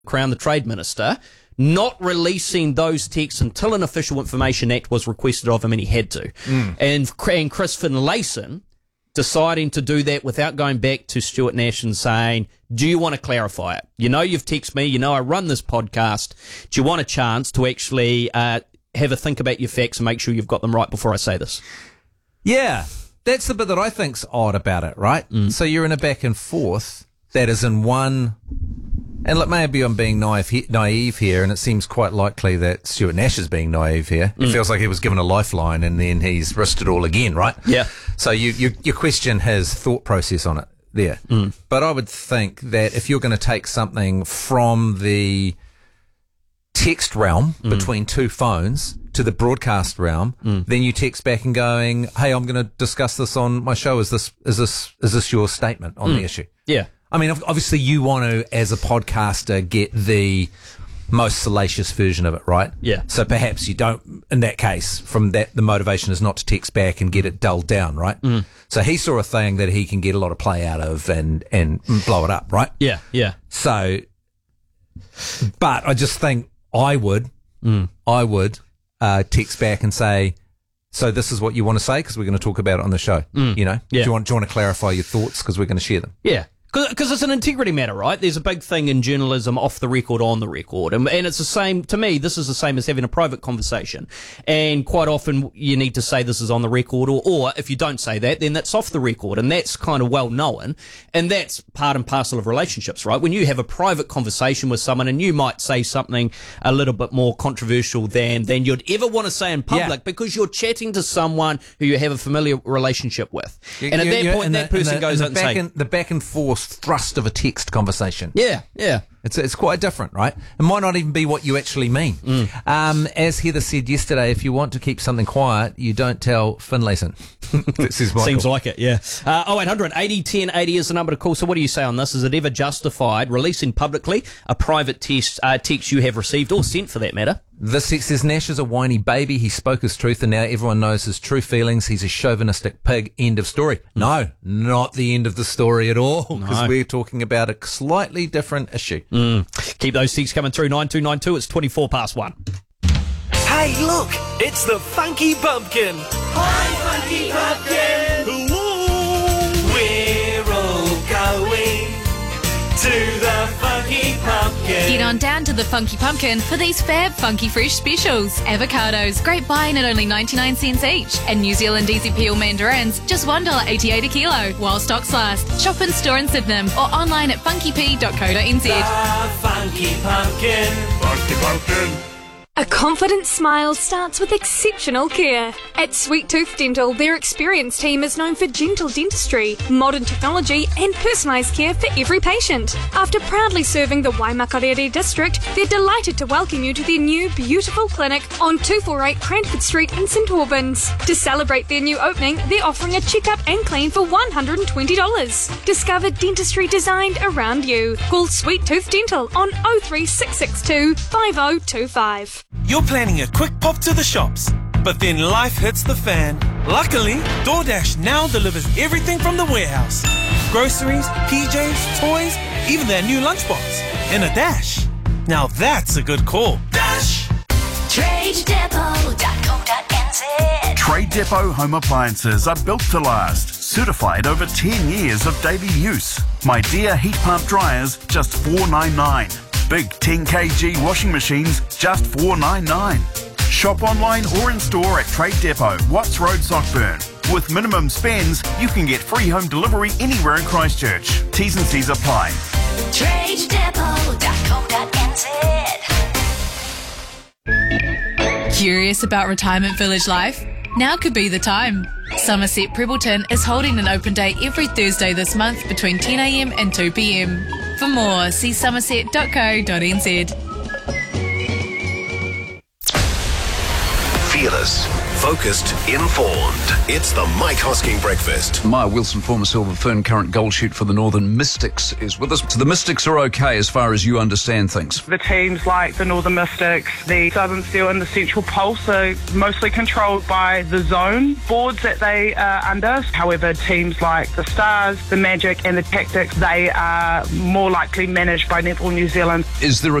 Crown, the Trade Minister, not releasing those texts until an Official Information Act was requested of him, and he had to. And Chris Finlayson deciding to do that without going back to Stuart Nash and saying, do you want to clarify it? You know you've texted me, you know I run this podcast. Do you want a chance to actually have a think about your facts and make sure you've got them right before I say this? Yeah, that's the bit that I think's odd about it, right? So you're in a back and forth that is in one... And look, maybe I'm being naive here, and it seems quite likely that Stuart Nash is being naive here. It feels like he was given a lifeline and then he's risked it all again, right? Yeah. So you question his thought process on it there. But I would think that if you're going to take something from the text realm between two phones to the broadcast realm, then you text back and going, hey, I'm going to discuss this on my show. Is this your statement on the issue? Yeah. I mean, obviously you want to, as a podcaster, get the most salacious version of it, right? Yeah. So perhaps you don't, in that case, from that, the motivation is not to text back and get it dulled down, right? So he saw a thing that he can get a lot of play out of and blow it up, right? Yeah, yeah. So, but I just think I would text back and say, so this is what you want to say because we're going to talk about it on the show, you know? Yeah. Do you want to clarify your thoughts because we're going to share them? Yeah. Because it's an integrity matter, right? There's a big thing in journalism, off the record, on the record. And it's the same, to me, this is the same as having a private conversation. And quite often you need to say this is on the record, or if you don't say that, then that's off the record. And that's kind of well known. And that's part and parcel of relationships, right? When you have a private conversation with someone and you might say something a little bit more controversial than you'd ever want to say in public because you're chatting to someone who you have a familiar relationship with. And at that point, that person goes out and says... The back and forth thrust of a text conversation. Yeah, yeah. It's quite different, right? It might not even be what you actually mean. As Heather said yesterday, if you want to keep something quiet, you don't tell Finlayson. Seems like it, yeah. 0800 80 10 80 is the number to call. So what do you say on this? Is it ever justified releasing publicly a private text you have received or sent for that matter? This text says, Nash is a whiny baby. He spoke his truth and now everyone knows his true feelings. He's a chauvinistic pig. End of story. No, not the end of the story at all, because we're talking about a slightly different issue. Keep those texts coming through. 9292. It's 24 past 1. Hey, look, it's the Funky Pumpkin. Hi, Funky Pumpkin. Ooh, we're all going to the Funky Pumpkin. Get on down to the Funky Pumpkin for these fab Funky Fresh specials. Avocados, great buying at only 99 cents each. And New Zealand Easy Peel mandarins, just $1.88 a kilo, while stocks last. Shop in store in Sydenham or online at funkyp.co.nz. The Funky Pumpkin. Funky Pumpkin. A confident smile starts with exceptional care. At Sweet Tooth Dental, their experienced team is known for gentle dentistry, modern technology and personalised care for every patient. After proudly serving the Waimakarere district, they're delighted to welcome you to their new beautiful clinic on 248 Cranford Street in St Albans. To celebrate their new opening, they're offering a checkup and clean for $120. Discover dentistry designed around you. Call Sweet Tooth Dental on 03662 5025. You're planning a quick pop to the shops, but then life hits the fan. Luckily, DoorDash now delivers everything from the warehouse. Groceries, PJs, toys, even their new lunchbox. In a dash. Now that's a good call. Dash! TradeDepot.co.nz. Trade Depot home appliances are built to last. Certified over 10 years of daily use. My Dear heat pump dryers, just $4.99. Big 10 kg washing machines, just $4.99. Shop online or in store at Trade Depot, Watts Road, Sockburn. With minimum spends, you can get free home delivery anywhere in Christchurch. T's and C's apply. TradeDepot.co.nz. Curious about retirement village life? Now could be the time. Somerset Prebbleton is holding an open day every Thursday this month between 10 a.m. and 2 p.m. For more, see somerset.co.nz. Feel us, Focused, informed. It's the Mike Hosking Breakfast. Maya Wilson, former Silver Fern, current goal shoot for the Northern Mystics, is with us. So the Mystics are okay as far as you understand things. The teams like the Northern Mystics, the Southern Steel and the Central Pulse are mostly controlled by the zone boards that they are under. However, teams like the Stars, the Magic and the Tactics, they are more likely managed by Netball New Zealand. Is there